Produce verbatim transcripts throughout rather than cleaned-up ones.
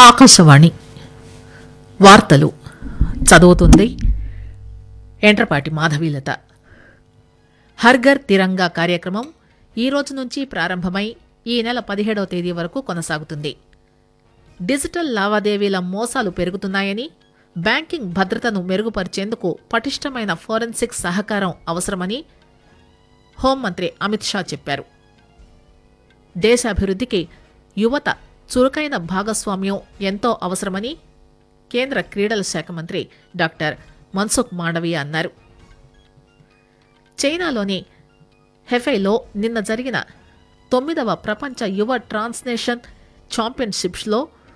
ఆకాశవాణి వార్తలు చదువుతుంది ఎంట్రపాటి మాధవీలత. హర్ఘర్ తిరంగా కార్యక్రమం ఈ రోజు నుంచి ప్రారంభమై ఈ నెల పదిహేడవ తేదీ వరకు కొనసాగుతుంది. డిజిటల్ లావాదేవీల మోసాలు పెరుగుతున్నాయని, బ్యాంకింగ్ భద్రతను మెరుగుపరిచేందుకు పటిష్టమైన ఫోరెన్సిక్ సహకారం అవసరమని హోంమంత్రి అమిత్ షా చెప్పారు. దేశాభివృద్ధికి యువత చురుకైన భాగస్వామ్యం ఎంతో అవసరమని కేంద్ర క్రీడల శాఖ మంత్రి డాక్టర్ మన్సుఖ్ మాండవీయ అన్నారు. చైనాలోని హెఫైలో నిన్న జరిగిన తొమ్మిదవ ప్రపంచ యువ ట్రాన్స్నేషన్ ఛాంపియన్షిప్స్లో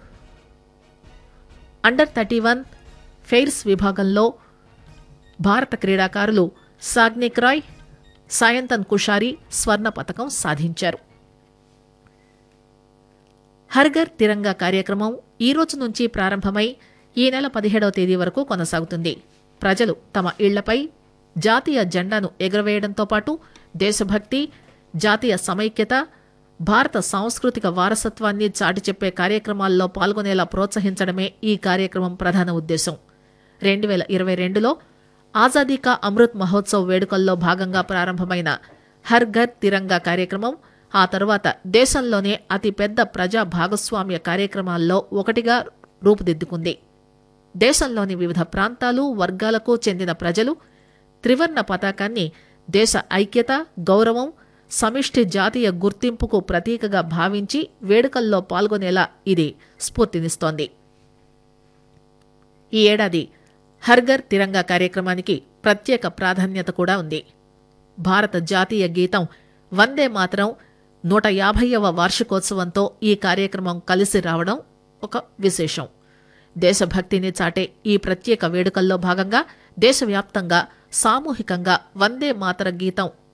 అండర్ థర్టీ వన్ ఫెయిర్స్ విభాగంలో భారత క్రీడాకారులు సాగ్నిక్ రాయ్, సాయంతన్ కుషారి స్వర్ణ పతకం సాధించారు. హర్ఘర్ తిరంగా కార్యక్రమం ఈ రోజు నుంచి ప్రారంభమై ఈ నెల పదిహేడవ తేదీ వరకు కొనసాగుతుంది. ప్రజలు తమ ఇళ్లపై జాతీయ జెండాను ఎగురవేయడంతో పాటు దేశభక్తి, జాతీయ సమైక్యత, భారత సాంస్కృతిక వారసత్వాన్ని చాటి చెప్పే కార్యక్రమాల్లో పాల్గొనేలా ప్రోత్సహించడమే ఈ కార్యక్రమం ప్రధాన ఉద్దేశం. రెండు వేల ఇరవై రెండులో ఆజాదీ కా అమృత్ మహోత్సవ్ వేడుకల్లో భాగంగా ప్రారంభమైన హర్ఘర్ తిరంగా కార్యక్రమం ఆ తరువాత దేశంలోనే అతిపెద్ద ప్రజా భాగస్వామ్య కార్యక్రమాల్లో ఒకటిగా రూపుదిద్దుకుంది. దేశంలోని వివిధ ప్రాంతాలు, వర్గాలకు చెందిన ప్రజలు త్రివర్ణ పతాకాన్ని దేశ ఐక్యత, గౌరవం, సమిష్టి జాతీయ గుర్తింపుకు ప్రతీకగా భావించి వేడుకల్లో పాల్గొనేలా ఇది స్ఫూర్తినిస్తోంది. ఈ ఏడాది హర్ఘర్ తిరంగా కార్యక్రమానికి ప్రత్యేక ప్రాధాన్యత కూడా ఉంది. భారత జాతీయ గీతం వందే మాతరం నూట యాభైవ వార్షికోత్సవంతో ఈ కార్యక్రమం కలిసి రావడం ఒక విశేషం. దేశభక్తిని చాటే ఈ ప్రత్యేక వేడుకల్లో భాగంగా దేశవ్యాప్తంగా సామూహికంగా వందే మాతర గీతం